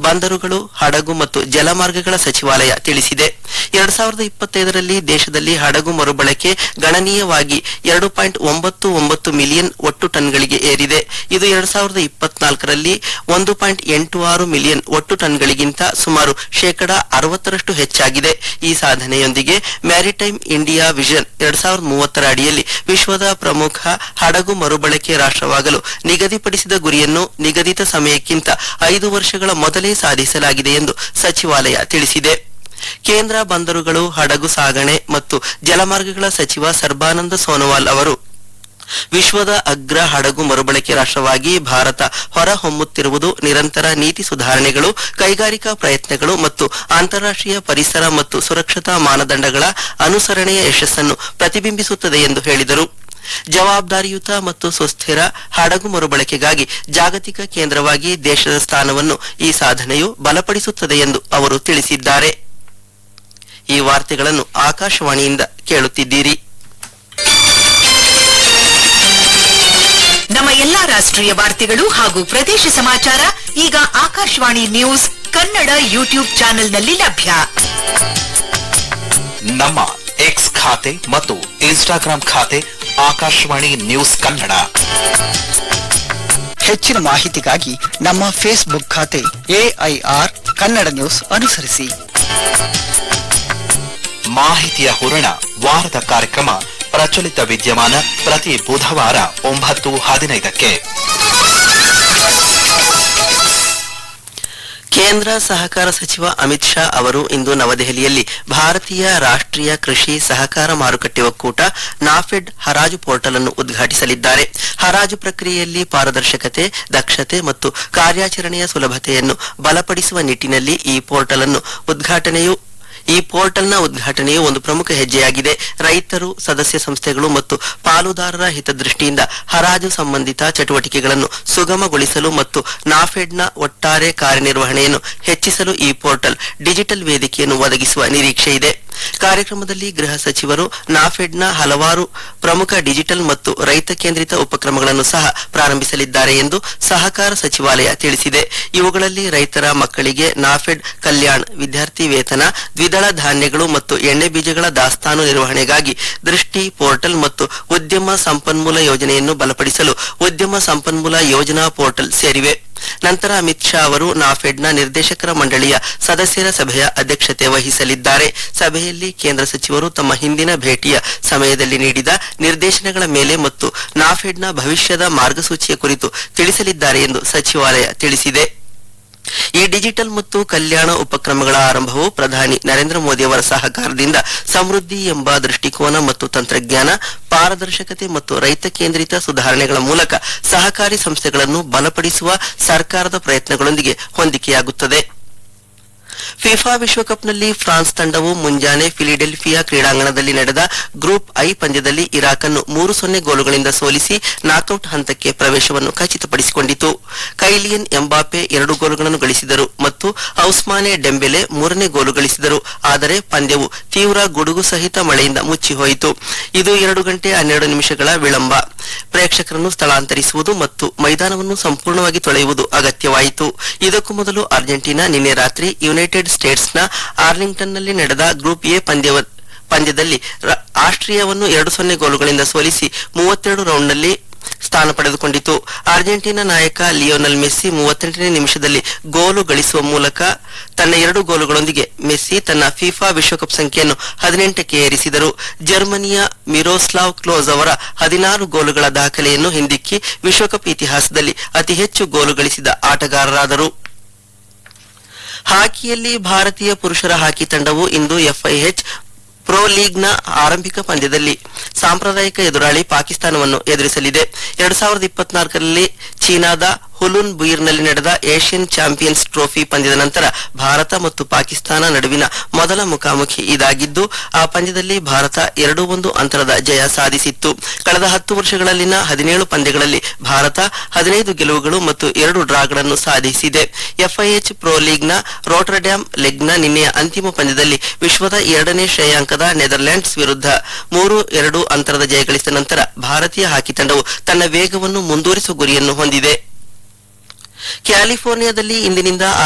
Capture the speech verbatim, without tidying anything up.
ಬಂದರುಗಳು, ಹಡಗು ಮತ್ತು ಜಲಮಾರ್ಗಗಳ ಸಚಿವಾಲಯ ತಿಳಿಸಿದೆ. ಎರಡ್ ಸಾವಿರದ ಇಪ್ಪತ್ತೈದರಲ್ಲಿ ದೇಶದಲ್ಲಿ ಹಡಗು ಮರುಬಳಕೆ ಗಣನೀಯವಾಗಿ ಎರಡು ಪಾಯಿಂಟ್ ಒಂಬತ್ತು ಒಂಬತ್ತು ಮಿಲಿಯನ್ ಒಟ್ಟು ಟನ್ಗಳಿಗೆ ಏರಿದೆ. ಇದು ಎರಡ್ ಸಾವಿರದ ಇಪ್ಪತ್ನಾಲ್ಕರಲ್ಲಿ ಒಂದು ಪಾಯಿಂಟ್ ಎಂಟು ಆರು ಮಿಲಿಯನ್ ಒಟ್ಟು ಟನ್ಗಳಿಗಿಂತ ಸುಮಾರು ಶೇಕಡಾ ಅರವತ್ತರಷ್ಟು ಹೆಚ್ಚಾಗಿದೆ. ಈ ಸಾಧನೆಯೊಂದಿಗೆ ಮ್ಯಾರಿಟೈಮ್ ಇಂಡಿಯಾ ವಿಷನ್ ಎರಡ್ ಸಾವಿರದ ಮೂವತ್ತರ ಅಡಿಯಲ್ಲಿ ವಿಶ್ವದ ಪ್ರಮುಖ ಹಡಗು ಮರುಬಳಕೆ ರಾಷ್ಟ್ರವಾಗಲು ನಿಗದಿಪಡಿಸಿದ ಗುರಿಯನ್ನು ನಿಗದಿತ ಸಮಯಕ್ಕಿಂತ ಐದು ವರ್ಷಗಳ ಮೊದಲೇ ಸಾಧಿಸಲಾಗಿದೆ ಎಂದು ಸಚಿವಾಲಯ ತಿಳಿಸಿದೆ. ಕೇಂದ್ರ ಬಂದರುಗಳು, ಹಡಗು ಸಾಗಣೆ ಮತ್ತು ಜಲಮಾರ್ಗಗಳ ಸಚಿವ ಸರ್ಬಾನಂದ ಸೋನೋವಾಲ್ ಅವರು ವಿಶ್ವದ ಅಗ್ರ ಹಡಗು ಮರುಬಳಕೆ ರಾಷ್ಟ್ರವಾಗಿ ಭಾರತ ಹೊರಹೊಮ್ಮುತ್ತಿರುವುದು ನಿರಂತರ ನೀತಿ ಸುಧಾರಣೆಗಳು, ಕೈಗಾರಿಕಾ ಪ್ರಯತ್ನಗಳು ಮತ್ತು ಅಂತಾರಾಷ್ಟ್ರೀಯ ಪರಿಸರ ಮತ್ತು ಸುರಕ್ಷತಾ ಮಾನದಂಡಗಳ ಅನುಸರಣೆಯ ಯಶಸ್ಸನ್ನು ಪ್ರತಿಬಿಂಬಿಸುತ್ತದೆ ಎಂದು ಹೇಳಿದರು. ಜವಾಬ್ದಾರಿಯುತ ಮತ್ತು ಸುಸ್ಥಿರ ಹಡಗು ಮರುಬಳಕೆಗಾಗಿ ಜಾಗತಿಕ ಕೇಂದ್ರವಾಗಿ ದೇಶದ ಸ್ಥಾನವನ್ನು ಈ ಸಾಧನೆಯು ಬಲಪಡಿಸುತ್ತದೆ ಎಂದು ಅವರು ತಿಳಿಸಿದ್ದಾರೆ. ಈ ವಾರ್ತೆಗಳನ್ನು ಆಕಾಶವಾಣಿಯಿಂದ ಕೇಳುತ್ತಿದ್ದೀರಿ. ನಮ್ಮ ಎಲ್ಲಾ ರಾಷ್ಟ್ರೀಯ ವಾರ್ತೆಗಳು ಹಾಗೂ ಪ್ರದೇಶ ಸಮಾಚಾರ ಈಗ ಆಕಾಶವಾಣಿ ನ್ಯೂಸ್ ಕನ್ನಡ ಯೂಟ್ಯೂಬ್ ಚಾನೆಲ್ನಲ್ಲಿ ಲಭ್ಯ. ನಮ್ಮ ಎಕ್ಸ್ ಖಾತೆ ಮತ್ತು ಇನ್ಸ್ಟಾಗ್ರಾಂ ಖಾತೆ ಆಕಾಶವಾಣಿ ನ್ಯೂಸ್ ಕನ್ನಡ. ಹೆಚ್ಚಿನ ಮಾಹಿತಿಗಾಗಿ ನಮ್ಮ ಫೇಸ್ಬುಕ್ ಖಾತೆ ಎಐಆರ್ ಕನ್ನಡ ನ್ಯೂಸ್ ಅನುಸರಿಸಿ. ಮಾಹಿತಿಯ ಹೂರಣ ವಾರದ ಕಾರ್ಯಕ್ರಮ ಪ್ರಚಲಿತ ವಿದ್ಯಮಾನ ಪ್ರತಿ ಬುಧವಾರ ಒಂಬತ್ತು ಹದಿನೈದಕ್ಕೆ. ಕೇಂದ್ರ ಸಹಕಾರ ಸಚಿವ ಅಮಿತ್ ಶಾ ಅವರು ಇಂದು ನವದೆಹಲಿಯಲ್ಲಿ ಭಾರತೀಯ ರಾಷ್ಟ್ರೀಯ ಕೃಷಿ ಸಹಕಾರ ಮಾರುಕಟ್ಟೆ ಒಕ್ಕೂಟ ನಾಫೆಡ್ ಹರಾಜು ಪೋರ್ಟಲ್ ಅನ್ನು ಉದ್ಘಾಟಿಸಲಿದ್ದಾರೆ. ಹರಾಜು ಪ್ರಕ್ರಿಯೆಯಲ್ಲಿ ಪಾರದರ್ಶಕತೆ, ದಕ್ಷತೆ ಮತ್ತು ಕಾರ್ಯಾಚರಣೆಯ ಸುಲಭತೆಯನ್ನು ಬಲಪಡಿಸುವ ನಿಟ್ಟಿನಲ್ಲಿ ಈ ಪೋರ್ಟಲ್ ಅನ್ನು ಉದ್ಘಾಟನೆಯು ಈ ಪೋರ್ಟಲ್ನ ಉದ್ಘಾಟನೆಯು ಒಂದು ಪ್ರಮುಖ ಹೆಜ್ಜೆಯಾಗಿದೆ. ರೈತರು, ಸದಸ್ಯ ಸಂಸ್ಥೆಗಳು ಮತ್ತು ಪಾಲುದಾರರ ಹಿತದೃಷ್ಟಿಯಿಂದ ಹರಾಜು ಸಂಬಂಧಿತ ಚಟುವಟಿಕೆಗಳನ್ನು ಸುಗಮಗೊಳಿಸಲು ಮತ್ತು ನಾಫೆಡ್ನ ಒಟ್ಟಾರೆ ಕಾರ್ಯನಿರ್ವಹಣೆಯನ್ನು ಹೆಚ್ಚಿಸಲು ಈ ಪೋರ್ಟಲ್ ಡಿಜಿಟಲ್ ವೇದಿಕೆಯನ್ನು ಒದಗಿಸುವ ನಿರೀಕ್ಷೆ ಇದೆ. ಕಾರ್ಯಕ್ರಮದಲ್ಲಿ ಗೃಹ ಸಚಿವರು ನಾಫೆಡ್ನ ಹಲವಾರು ಪ್ರಮುಖ ಡಿಜಿಟಲ್ ಮತ್ತು ರೈತ ಕೇಂದ್ರಿತ ಉಪಕ್ರಮಗಳನ್ನು ಸಹ ಪ್ರಾರಂಭಿಸಲಿದ್ದಾರೆ ಎಂದು ಸಹಕಾರ ಸಚಿವಾಲಯ ತಿಳಿಸಿದೆ. ಇವುಗಳಲ್ಲಿ ರೈತರ ಮಕ್ಕಳಿಗೆ ನಾಫೆಡ್ ಕಲ್ಯಾಣ್, ವಿದ್ಯಾರ್ಥಿ ವೇತನ, ದ್ವಿದಳ ಧಾನ್ಯಗಳು ಮತ್ತು ಎಣ್ಣೆ ಬೀಜಗಳ ದಾಸ್ತಾನು ನಿರ್ವಹಣೆಗಾಗಿ ದೃಷ್ಟಿ ಪೋರ್ಟಲ್ ಮತ್ತು ಉದ್ಯಮ ಸಂಪನ್ಮೂಲ ಯೋಜನೆಯನ್ನು ಬಲಪಡಿಸಲು ಉದ್ಯಮ ಸಂಪನ್ಮೂಲ ಯೋಜನಾ ಪೋರ್ಟಲ್ ಸೇರಿವೆ. ನಂತರ ಅಮಿತ್ ಶಾ ಅವರು ನಾಫೆಡ್ನ ನಿರ್ದೇಶಕರ ಮಂಡಳಿಯ ಸದಸ್ಯರ ಸಭೆಯ ಅಧ್ಯಕ್ಷತೆ ವಹಿಸಲಿದ್ದಾರೆ. ಸಭೆಯಲ್ಲಿ ಕೇಂದ್ರ ಸಚಿವರು ತಮ್ಮ ಹಿಂದಿನ ಭೇಟಿಯ ಸಮಯದಲ್ಲಿ ನೀಡಿದ ನಿರ್ದೇಶನಗಳ ಮೇಲೆ ಮತ್ತು ನಾಫೆಡ್ನ ಭವಿಷ್ಯದ ಮಾರ್ಗಸೂಚಿಯ ಕುರಿತು ತಿಳಿಸಲಿದ್ದಾರೆ ಎಂದು ಸಚಿವಾಲಯ ತಿಳಿಸಿದೆ. ಈ ಡಿಜಿಟಲ್ ಮತ್ತು ಕಲ್ಯಾಣ ಉಪಕ್ರಮಗಳ ಆರಂಭವು ಪ್ರಧಾನಿ ನರೇಂದ್ರ ಮೋದಿ ಅವರ ಸಹಕಾರದಿಂದ ಸಮೃದ್ಧಿ ಎಂಬ ದೃಷ್ಟಿಕೋನ ಮತ್ತು ತಂತ್ರಜ್ಞಾನ, ಪಾರದರ್ಶಕತೆ ಮತ್ತು ರೈತ ಕೇಂದ್ರಿತ ಸುಧಾರಣೆಗಳ ಮೂಲಕ ಸಹಕಾರಿ ಸಂಸ್ಥೆಗಳನ್ನು ಬಲಪಡಿಸುವ ಸರ್ಕಾರದ ಪ್ರಯತ್ನಗಳೊಂದಿಗೆ ಹೊಂದಿಕೆಯಾಗುತ್ತದೆ. ಫಿಫಾ ವಿಶ್ವಕಪ್ನಲ್ಲಿ ಫ್ರಾನ್ಸ್ ತಂಡವು ಮುಂಜಾನೆ ಫಿಲಿಡೆಲ್ಫಿಯಾ ಕ್ರೀಡಾಂಗಣದಲ್ಲಿ ನಡೆದ ಗ್ರೂಪ್ ಐ ಪಂದ್ಯದಲ್ಲಿ ಇರಾಕ್ ಅನ್ನು ಮೂರು ಸೊನ್ನೆ ಗೋಲುಗಳಿಂದ ಸೋಲಿಸಿ ನಾಕೌಟ್ ಹಂತಕ್ಕೆ ಪ್ರವೇಶವನ್ನು ಖಚಿತಪಡಿಸಿಕೊಂಡಿತು. ಕೈಲಿಯನ್ ಎಂಬಾಪೆ ಎರಡು ಗೋಲುಗಳನ್ನು ಗಳಿಸಿದರು ಮತ್ತು ಔಸ್ಮಾನೆ ಡೆಂಬೆಲೆ ಮೂರನೇ ಗೋಲು ಗಳಿಸಿದರು. ಆದರೆ ಪಂದ್ಯವು ತೀವ್ರ ಗುಡುಗು ಸಹಿತ ಮಳೆಯಿಂದ ಮುಚ್ಚಿಹೋಯಿತು. ಇದು ಎರಡು ಗಂಟೆ ಹನ್ನೆರಡು ನಿಮಿಷಗಳ ವಿಳಂಬ. ಪ್ರೇಕ್ಷಕರನ್ನು ಸ್ಥಳಾಂತರಿಸುವುದು ಮತ್ತು ಮೈದಾನವನ್ನು ಸಂಪೂರ್ಣವಾಗಿ ತೊಳೆಯುವುದು ಅಗತ್ಯವಾಯಿತು. ಇದಕ್ಕೂ ಮೊದಲು ಅರ್ಜೆಂಟೀನಾ ನಿನ್ನೆ ರಾತ್ರಿ ಯುನೈಟೆಡ್ ಸ್ಟೇಟ್ಸ್ನ ಆರ್ಲಿಂಗ್ಟನ್ನಲ್ಲಿ ನಡೆದ ಗ್ರೂಪ್ ಎ ಪಂದ್ಯ ಪಂದ್ಯದಲ್ಲಿ ಆಸ್ಟ್ರಿಯಾವನ್ನು ಎರಡು ಸೊನ್ನೆ ಗೋಲುಗಳಿಂದ ಸೋಲಿಸಿ ಮೂವತ್ತೆರಡು ರೌಂಡ್ನಲ್ಲಿ ಸ್ಥಾನ ಪಡೆದುಕೊಂಡಿತು. ಅರ್ಜೆಂಟೀನಾ ನಾಯಕ ಲಿಯೋನೆಲ್ ಮೆಸ್ಸಿ ಮೂವತ್ತೆಂಟನೇ ನಿಮಿಷದಲ್ಲಿ ಗೋಲು ಗಳಿಸುವ ಮೂಲಕ ತನ್ನ ಎರಡು ಗೋಲುಗಳೊಂದಿಗೆ ಮೆಸ್ಸಿ ತನ್ನ ಫಿಫಾ ವಿಶ್ವಕಪ್ ಸಂಖ್ಯೆಯನ್ನು ಹದಿನೆಂಟಕ್ಕೆ ಏರಿಸಿದರು. ಜರ್ಮನಿಯ ಮಿರೋಸ್ಲಾವ್ ಕ್ಲೋಸ್ ಅವರ ಹದಿನಾರು ಗೋಲುಗಳ ದಾಖಲೆಯನ್ನು ಹಿಂದಿಕ್ಕಿ ವಿಶ್ವಕಪ್ ಇತಿಹಾಸದಲ್ಲಿ ಅತಿ ಹೆಚ್ಚು ಗೋಲು ಗಳಿಸಿದ ಆಟಗಾರರಾದರು. ಹಾಕಿಯಲ್ಲಿ ಭಾರತೀಯ ಪುರುಷರ ಹಾಕಿ ತಂಡವು ಇಂದು ಎಫ್ಐಎಚ್ ಪ್ರೊ ಲೀಗ್ನ ಆರಂಭಿಕ ಪಂದ್ಯದಲ್ಲಿ ಸಾಂಪ್ರದಾಯಿಕ ಎದುರಾಳಿ ಪಾಕಿಸ್ತಾನವನ್ನು ಎದುರಿಸಲಿದೆ. ಎರಡ್ ಸಾವಿರದ ಇಪ್ಪತ್ನಾಲ್ಕರಲ್ಲಿ ಚೀನಾದ ಹುಲುನ್ ಬುಯಿರ್ನಲ್ಲಿ ನಡೆದ ಏಷ್ಯನ್ ಚಾಂಪಿಯನ್ಸ್ ಟ್ರೋಫಿ ಪಂದ್ಯದ ನಂತರ ಭಾರತ ಮತ್ತು ಪಾಕಿಸ್ತಾನ ನಡುವಿನ ಮೊದಲ ಮುಖಾಮುಖಿ ಇದಾಗಿದ್ದು, ಆ ಪಂದ್ಯದಲ್ಲಿ ಭಾರತ ಎರಡು ಒಂದು ಅಂತರದ ಜಯ ಸಾಧಿಸಿತ್ತು. ಕಳೆದ ಹತ್ತು ವರ್ಷಗಳಲ್ಲಿನ ಹದಿನೇಳು ಪಂದ್ಯಗಳಲ್ಲಿ ಭಾರತ ಹದಿನೈದು ಗೆಲುವುಗಳು ಮತ್ತು ಎರಡು ಡ್ರಾಗಳನ್ನು ಸಾಧಿಸಿದೆ. ಎಫ್ಐಎಚ್ ಪ್ರೊ ಲೀಗ್ನ ರೋಟರ್ಡ್ಯಾಮ್ ಲೆಗ್ನ ನಿನ್ನೆಯ ಅಂತಿಮ ಪಂದ್ಯದಲ್ಲಿ ವಿಶ್ವದ ಎರಡನೇ ಶ್ರೇಯಾಂಕದ ನೆದರ್ಲ್ಯಾಂಡ್ಸ್ ವಿರುದ್ಧ ಮೂರು ಎರಡು ಅಂತರದ ಜಯ ಗಳಿಸಿದ ನಂತರ ಭಾರತೀಯ ಹಾಕಿ ತಂಡವು ತನ್ನ ವೇಗವನ್ನು ಮುಂದುವರಿಸುವ ಗುರಿಯನ್ನು ಹೊಂದಿದೆ. ಕ್ಯಾಲಿಫೋರ್ನಿಯಾದಲ್ಲಿ ಇಂದಿನಿಂದ